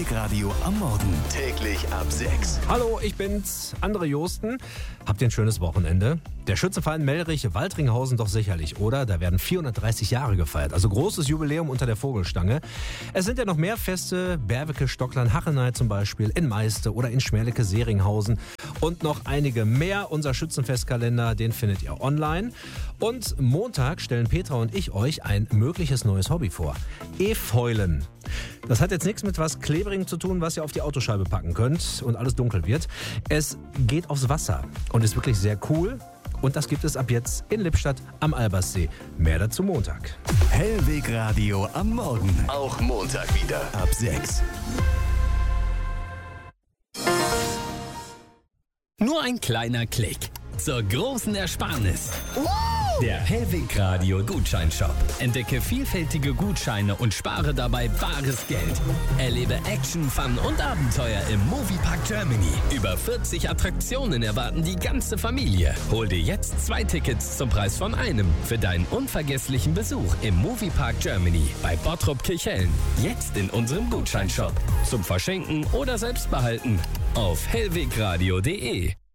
Hellwegradio am Morgen. Täglich ab 6. Hallo, ich bin's, André Josten. Habt ihr ein schönes Wochenende? Der Schützenverein Mellrich-Waldringhausen doch sicherlich, oder? Da werden 430 Jahre gefeiert, also großes Jubiläum unter der Vogelstange. Es sind ja noch mehr Feste, Berwecke, Stockland, Hachenay zum Beispiel, in Meiste oder in Schmerlecke-Seringhausen und noch einige mehr. Unser Schützenfestkalender, den findet ihr online. Und Montag stellen Petra und ich euch ein mögliches neues Hobby vor. Efäulen. Das hat jetzt nichts mit was Klebrigem zu tun, was ihr auf die Autoscheibe packen könnt und alles dunkel wird. Es geht aufs Wasser und ist wirklich sehr cool. Und das gibt es ab jetzt in Lippstadt am Alberssee. Mehr dazu Montag. Hellwegradio am Morgen. Auch Montag wieder ab 6. Nur ein kleiner Klick zur großen Ersparnis. Der Hellwegradio Gutscheinshop. Entdecke vielfältige Gutscheine und spare dabei bares Geld. Erlebe Action, Fun und Abenteuer im Moviepark Germany. Über 40 Attraktionen erwarten die ganze Familie. Hol dir jetzt 2 Tickets zum Preis von einem für deinen unvergesslichen Besuch im Moviepark Germany bei Bottrop-Kirchhellen. Jetzt in unserem Gutscheinshop. Zum Verschenken oder selbst behalten auf hellwegradio.de.